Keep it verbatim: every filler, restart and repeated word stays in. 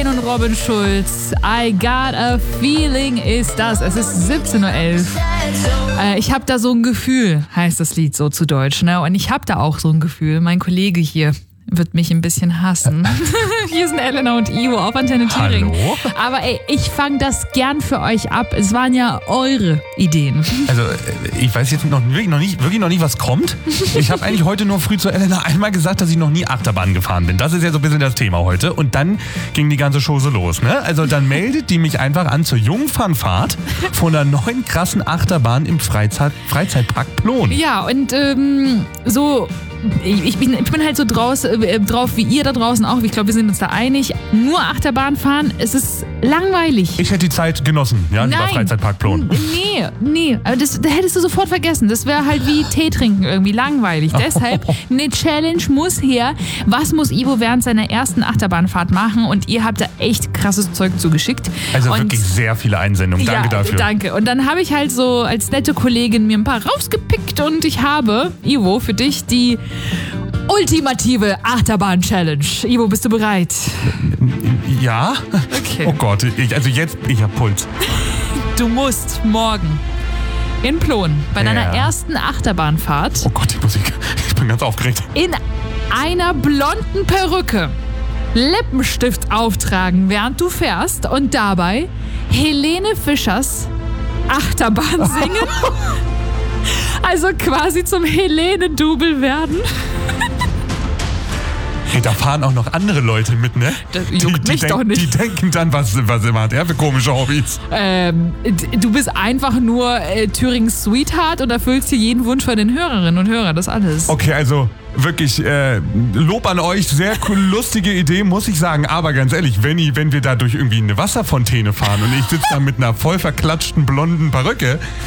Kane und Robin Schulz. I got a feeling ist das. Es ist siebzehn Uhr elf. Äh, ich habe da so ein Gefühl, heißt das Lied so zu Deutsch. Ne? Und ich habe da auch so ein Gefühl. Mein Kollege hier wird mich ein bisschen hassen. Hier sind Elena und Ivo auf Antenne Thüringen. Hallo? Aber ey, ich fange das gern für euch ab. Es waren ja eure Ideen. Also ich weiß jetzt noch wirklich noch nicht, wirklich noch nicht, was kommt. Ich habe eigentlich heute nur früh zu Elena einmal gesagt, dass ich noch nie Achterbahn gefahren bin. Das ist ja so ein bisschen das Thema heute. Und dann ging die ganze Chose los. Ne? Also dann meldet die mich einfach an zur Jungfernfahrt von einer neuen krassen Achterbahn im Freizeit, Freizeitpark Plon. Ja, und ähm, so... Ich bin, ich bin halt so draus, äh, drauf wie ihr da draußen auch. Ich glaube, wir sind uns da einig. Nur Achterbahn fahren, es ist langweilig. Ich hätte die Zeit genossen, ja, lieber Freizeitpark Plon. Nee, nee. Aber das, das hättest du sofort vergessen. Das wäre halt wie Tee trinken, irgendwie langweilig. Deshalb, eine Challenge muss her. Was muss Ivo während seiner ersten Achterbahnfahrt machen? Und ihr habt da echt krasses Zeug zugeschickt. Also und wirklich sehr viele Einsendungen. Danke ja, dafür. Danke. Und dann habe ich halt so als nette Kollegin mir ein paar rausgepickt und ich habe, Ivo, für dich die ultimative Achterbahn-Challenge. Ivo, bist du bereit? Ja? Okay. Oh Gott, ich, also jetzt, ich hab Puls. Du musst morgen in Plon bei Ja. deiner ersten Achterbahnfahrt Oh Gott, die Musik. Ich bin ganz aufgeregt. in einer blonden Perücke Lippenstift auftragen, während du fährst und dabei Helene Fischers Achterbahn singen. Also quasi zum Helene-Double werden. Hey, da fahren auch noch andere Leute mit, ne? Das juckt mich die, doch denk, nicht. die denken dann, was, was immer hat er für komische Hobbys. Ähm, du bist einfach nur äh, Thürings Sweetheart und erfüllst hier jeden Wunsch von den Hörerinnen und Hörern, das alles. Okay, also wirklich äh, Lob an euch, sehr cool, lustige Idee, muss ich sagen. Aber ganz ehrlich, wenn, ich, wenn wir da durch irgendwie eine Wasserfontäne fahren und ich sitze da mit einer voll verklatschten blonden Perücke,